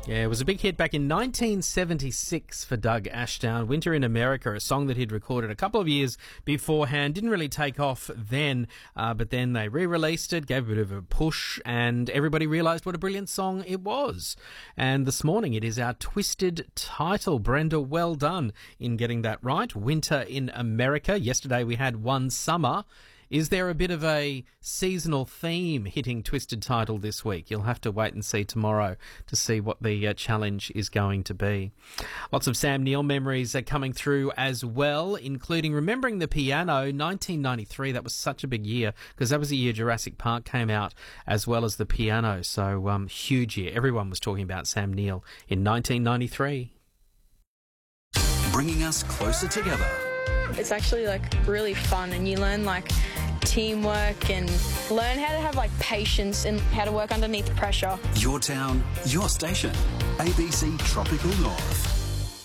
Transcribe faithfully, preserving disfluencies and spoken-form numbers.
Yeah, it was a big hit back in nineteen seventy-six for Doug Ashdown. Winter in America, a song that he'd recorded a couple of years beforehand. Didn't really take off then, uh, but then they re-released it, gave it a bit of a push, and everybody realised what a brilliant song it was. And this morning it is our twisted title. Brenda, well done in getting that right. Winter in America. Yesterday we had One Summer. Is there a bit of a seasonal theme hitting Twisted Title this week? You'll have to wait and see tomorrow to see what the uh, challenge is going to be. Lots of Sam Neill memories are coming through as well, including remembering the piano, nineteen ninety-three. That was such a big year because that was the year Jurassic Park came out, as well as the piano. So, um, huge year. Everyone was talking about Sam Neill in nineteen ninety-three. Bringing us closer together. It's actually like really fun, and you learn like teamwork and learn how to have like patience and how to work underneath pressure. Your town, your station. A B C Tropical North.